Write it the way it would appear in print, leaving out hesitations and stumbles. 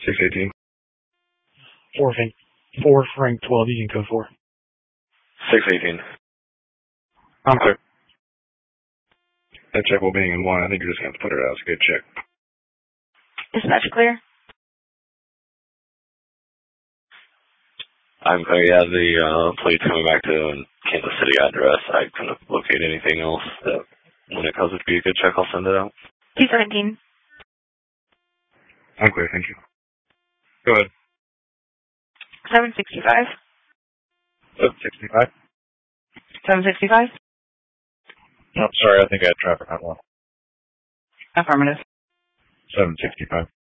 618. 4 Frank 12, using code 4. 618. I'm clear. That check will be in 1. I think you're just going to have to put it out. It's a good check. Dispatch clear? I'm clear. Yeah, the plate's coming back to Kansas City address. I couldn't locate anything else that when it comes to be a good check, I'll send it out. 217. I'm clear, thank you. Go ahead. 765. 765. 765. Oh, sorry, I think I had traffic on 1. Affirmative. 765.